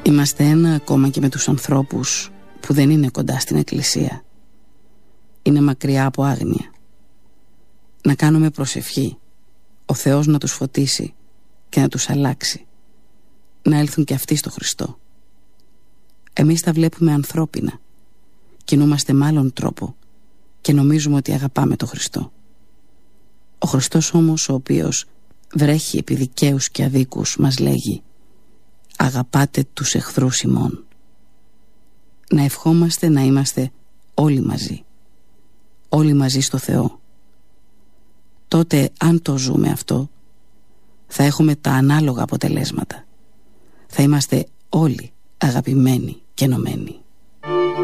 Είμαστε ένα ακόμα και με τους ανθρώπους που δεν είναι κοντά στην εκκλησία. Είναι μακριά από άγνοια. Να κάνουμε προσευχή, ο Θεός να τους φωτίσει και να τους αλλάξει, να έλθουν και αυτοί στο Χριστό. Εμείς τα βλέπουμε ανθρώπινα, κινούμαστε με άλλον τρόπο και νομίζουμε ότι αγαπάμε τον Χριστό. Ο Χριστός όμως, ο οποίος βρέχει επί δικαίους και αδίκους, μας λέγει: αγαπάτε τους εχθρούς ημών. Να ευχόμαστε να είμαστε όλοι μαζί στο Θεό. Τότε, αν το ζούμε αυτό, θα έχουμε τα ανάλογα αποτελέσματα. Θα είμαστε όλοι αγαπημένοι και ενωμένοι.